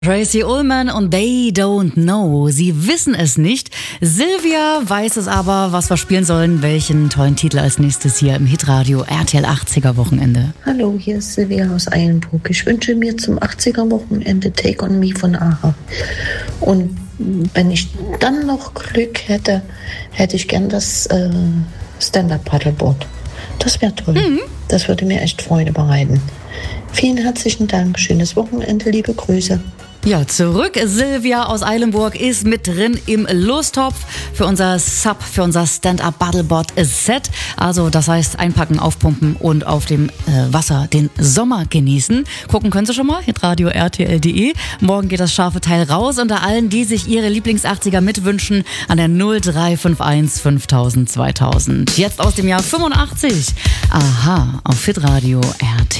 Tracy Ullman und They Don't Know. Sie wissen es nicht. Silvia weiß es aber, was wir spielen sollen. Welchen tollen Titel als nächstes hier im Hitradio RTL 80er Wochenende. Hallo, hier ist Silvia aus Eilenburg. Ich wünsche mir zum 80er Wochenende Take On Me von Aha. Und wenn ich dann noch Glück hätte, hätte ich gern das Stand-Up-Paddleboard. Das wäre toll. Das würde mir echt Freude bereiten. Vielen herzlichen Dank. Schönes Wochenende. Liebe Grüße. Ja, zurück. Silvia aus Eilenburg ist mit drin im Lostopf für unser Sub, für unser Stand-Up-Paddleboard-Set. Also das heißt einpacken, aufpumpen und auf dem Wasser den Sommer genießen. Gucken können Sie schon mal, hitradio rtl.de. Morgen geht das scharfe Teil raus unter allen, die sich ihre Lieblings-80er mitwünschen an der 0351 5000 2000. Jetzt aus dem Jahr 85. Aha, auf hitradio RTL.